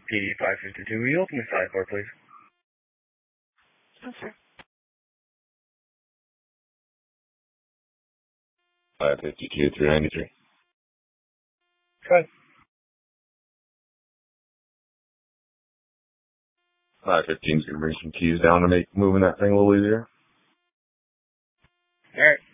PD 552, will you open the side door, please? Yes, sir. 552, 393. Go ahead. 515's going to bring some keys down to make moving that thing a little easier. Alright.